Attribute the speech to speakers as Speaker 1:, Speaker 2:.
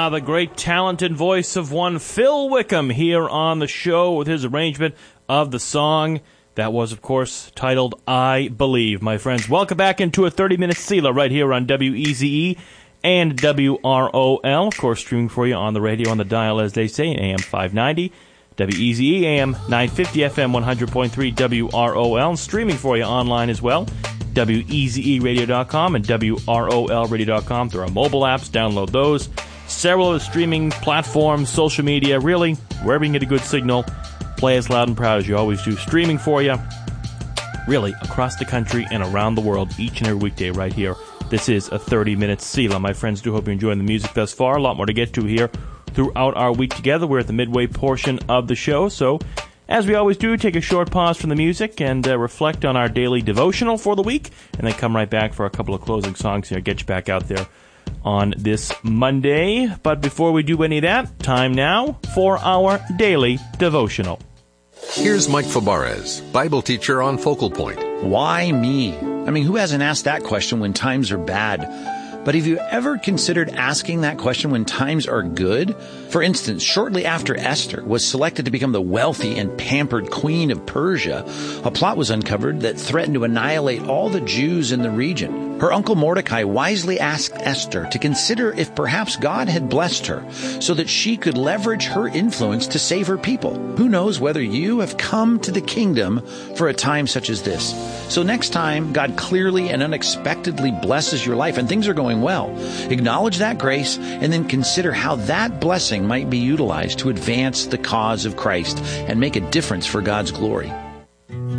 Speaker 1: the great talent and voice of one Phil Wickham here on the show with his arrangement of the song that was, of course, titled I Believe. My friends, welcome back into a 30-minute Selah right here on WEZE and WROL. Of course, streaming for you on the radio on the dial, as they say, AM 590, WEZE, AM 950, FM 100.3, WROL, and streaming for you online as well, WEZEradio.com and WROLradio.com. There are mobile apps, download those. Several of the streaming platforms, social media, really, wherever you can get a good signal, play as loud and proud as you always do. Streaming for you, really, across the country and around the world, each and every weekday right here. This is a 30-minute Selah. My friends, do hope you're enjoying the music thus far. A lot more to get to here throughout our week together. We're at the midway portion of the show, so as we always do, take a short pause from the music and reflect on our daily devotional for the week, and then come right back for a couple of closing songs here, get you back out there on this Monday. But before we do any of that, time now for our daily devotional.
Speaker 2: Here's Mike Fabarez, Bible teacher on Focal Point.
Speaker 3: Why me? I mean, who hasn't asked that question when times are bad? But have you ever considered asking that question when times are good? For instance, shortly after Esther was selected to become the wealthy and pampered queen of Persia, a plot was uncovered that threatened to annihilate all the Jews in the region. Her uncle Mordecai wisely asked Esther to consider if perhaps God had blessed her so that she could leverage her influence to save her people. Who knows whether you have come to the kingdom for a time such as this? So next time God clearly and unexpectedly blesses your life and things are going well, acknowledge that grace and then consider how that blessing might be utilized to advance the cause of Christ and make a difference for God's glory.